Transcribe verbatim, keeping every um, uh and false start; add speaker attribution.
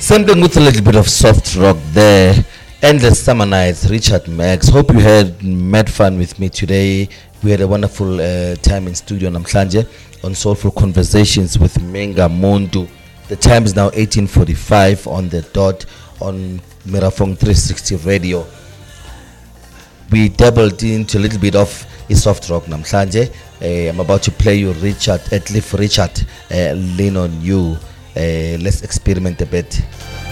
Speaker 1: Something with a little bit of soft rock there. Endless Summer Nights, Richard Max. Hope you had mad fun with me today. We had a wonderful uh, time in studio namhlanje on Soulful Conversations with Menga Mondu. The time is now eighteen forty-five on the dot on Mirafong three sixty Radio. We dabbled into a little bit of a soft rock namhlanje. Uh, I'm about to play you Richard, at Cliff Richard, uh, Lean on You. Uh, let's experiment a bit.